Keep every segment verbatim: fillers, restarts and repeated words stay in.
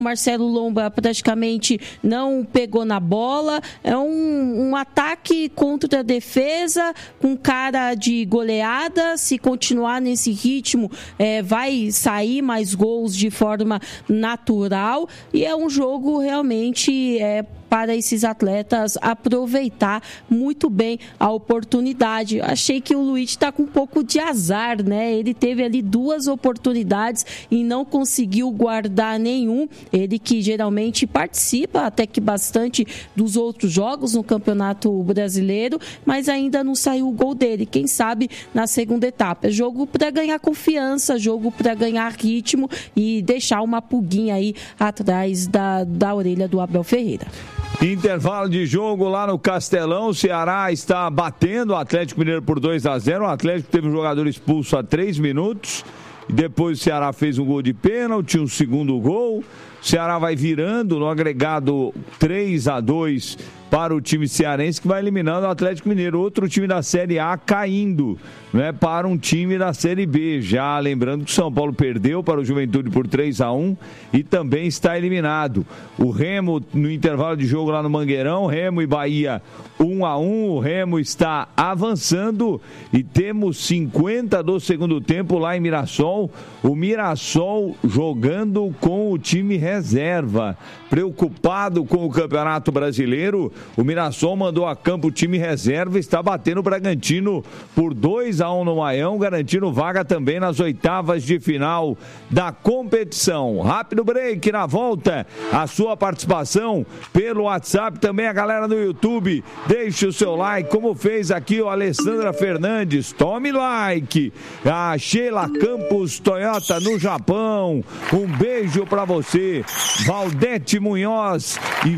Marcelo Lomba praticamente não pegou na bola, é um, um ataque contra a defesa, com cara de goleada. Se continuar nesse ritmo, é, vai sair mais gols de forma natural, e é um jogo realmente é, para esses atletas aproveitar muito bem a oportunidade. Achei que o Luiz está com um pouco de azar, né? Ele teve ali duas oportunidades e não conseguiu guardar nenhum. Ele que geralmente participa até que bastante dos outros jogos no Campeonato Brasileiro, mas ainda não saiu o gol dele. Quem sabe na segunda etapa. É jogo para ganhar confiança, jogo para ganhar ritmo e deixar uma pulguinha aí atrás da, da orelha do Abel Ferreira. Intervalo de jogo lá no Castelão, o Ceará está batendo o Atlético Mineiro por dois a zero. O Atlético teve um jogador expulso há três minutos. Depois o Ceará fez um gol de pênalti, um segundo gol. O Ceará vai virando no agregado três a dois para o time cearense, que vai eliminando o Atlético Mineiro. Outro time da Série A caindo, né, para um time da Série B. Já lembrando que o São Paulo perdeu para o Juventude por três a um e também está eliminado. O Remo, no intervalo de jogo lá no Mangueirão, Remo e Bahia um a um. O Remo está avançando e temos cinquenta do segundo tempo lá em Mirassol. O Mirassol jogando com o time reserva. Preocupado com o Campeonato Brasileiro, o Mirassol mandou a campo o time reserva e está batendo o Bragantino por dois a um no Maião, garantindo vaga também nas oitavas de final da competição. Rápido break, na volta, a sua participação pelo WhatsApp, também a galera no YouTube. Deixe o seu like, como fez aqui o Alessandra Fernandes. Tome like. A Sheila Campos Toyota no Japão. Um beijo pra você. Valdete Munhoz,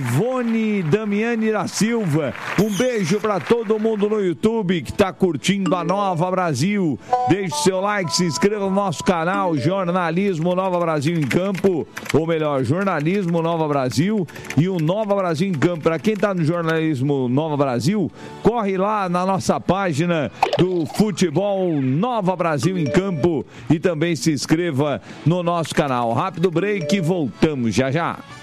Ivone Damiani da Silva. Um beijo pra todo mundo no YouTube que tá curtindo a Nova Brasil. Deixe seu like, se inscreva no nosso canal Jornalismo Nova Brasil em Campo, ou melhor, Jornalismo Nova Brasil e o Nova Brasil em Campo. Pra quem tá no Jornalismo Nova Brasil, corre lá na nossa página do Futebol Nova Brasil em Campo e também se inscreva no nosso canal. Rápido break e voltamos já já.